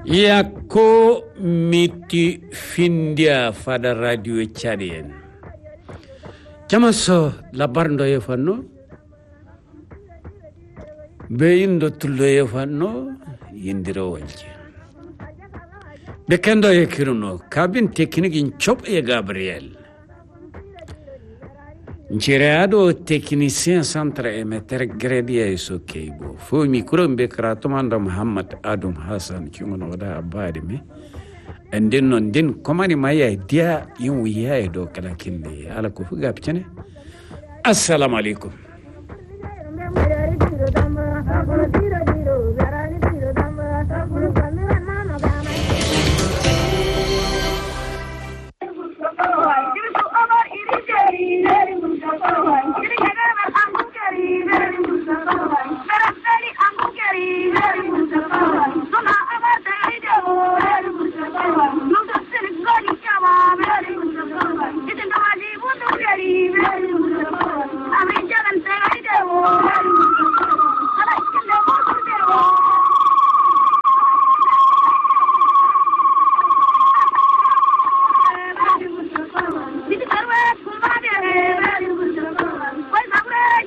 Yakko miti findia fada radio Tchadien. Jamaso labarndo yefanno. Beyindo tullo yefanno yindiro walji. Bekendo yekiruno kabin teknik in chop e Gabriel. Nchireado technicien centre emeter gradier so keibo. Fo mikro mbekra tomanda Muhammad Adam Hassan chungono da abadi me. And then non din komani maya dia yin wiya do kala kille ala ko fuga picene. Assalamu alaikum.